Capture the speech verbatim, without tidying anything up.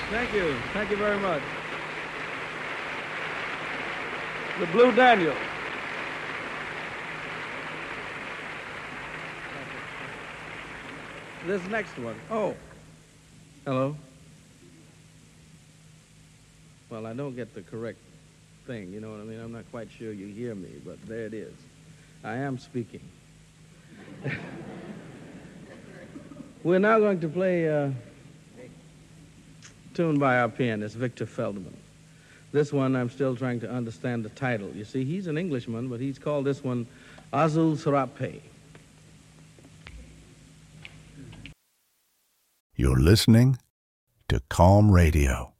Thank you. Thank you very much. The Blue Daniel. This next one. Oh. Hello. Well, I don't get the correct thing, you know what I mean? I'm not quite sure you hear me, but there it is. I am speaking. We're now going to play a tune by our pianist, Victor Feldman. This one, I'm still trying to understand the title. You see, he's an Englishman, but he's called this one Azul Serape. You're listening to Calm Radio.